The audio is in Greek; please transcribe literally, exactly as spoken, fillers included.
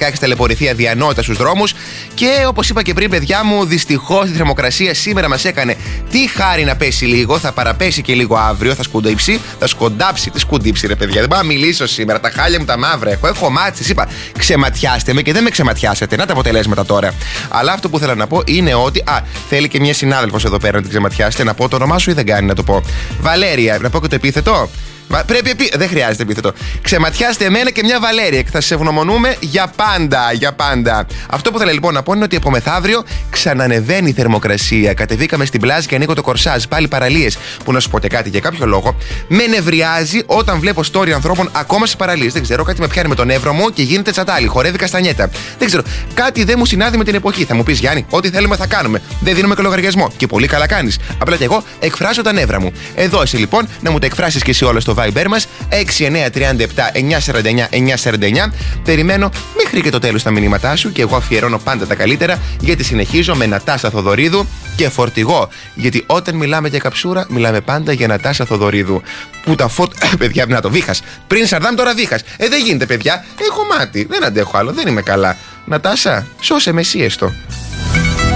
έχει ταλαιπωρηθεί αδιανόητα στους δρόμους. Και όπως είπα και πριν, παιδιά μου, δυστυχώς η θερμοκρασία σήμερα μας έκανε τι χάρη να πέσει λίγο. Θα παραπέσει και λίγο αύριο, θα σκουντίψει, θα σκοντάψει. Τι σκουντίψει, ρε παιδιά, δεν πάω να μιλήσω σήμερα. Τα χάλια μου τα μαύρα έχω. Έχω μάτσεις, είπα. Ξεματιάστε με και δεν με ξεματιάσετε. Να τα αποτελέσματα τώρα. Αλλά αυτό που θέλω να πω είναι ότι. Α, θέλει και μια συνάδελφος εδώ πέρα να την ξεματιάσετε. Να πω το όνομά σου ή δεν κάνει να το πω. Βαλέρια, να πω και το επίθετο. Πρέπει επί... Δεν χρειάζεται επίθετο. Ξεματιάστε εμένα και μια Βαλέρια και θα σας ευγνωμονούμε για πάντα. Για πάντα. Αυτό που θέλω λοιπόν να πω είναι ότι από μεθαύριο ξανανεβαίνει η θερμοκρασία. Κατεβήκαμε στην πλάζ και ανοίγω το κορσάζ. Πάλι παραλίες. Που να σου πω και κάτι για κάποιο λόγο. Με νευριάζει όταν βλέπω story ανθρώπων ακόμα σε παραλίες. Δεν ξέρω, κάτι με πιάνει με τον νεύρο μου και γίνεται τσατάλι. Χορεύει καστανιέτα. Δεν ξέρω. Κάτι δεν μου συνάδει με την εποχή. Θα μου πει Γιάννη, ό,τι θέλουμε θα κάνουμε. Δεν δίνουμε και λογαριασμό. Και πολύ καλά κάνεις. Απλά και εγώ εκφράζω τα νεύρα μου. Εδώ είσαι λοιπόν να μου τα εκφράσεις και εσύ όλα στο Viber μας έξι εννιά τρία επτά εννιά τέσσερα εννιά εννιά τέσσερα εννιά. Περιμένω μέχρι και το τέλος τα μηνύματά σου και εγώ αφιερώνω πάντα τα καλύτερα, γιατί συνεχίζω με Νατάσα Θοδωρίδου και φορτηγό. Γιατί όταν μιλάμε για καψούρα, μιλάμε πάντα για Νατάσα Θοδωρίδου. Που τα φωτ... παιδιά, να το Βίχας. Πριν Σαρδάμ, τώρα Βίχας. Ε, δεν γίνεται, παιδιά. Έχω μάτι. Δεν αντέχω άλλο. Δεν είμαι καλά. Νατάσα, σώσε με εσύ έστω.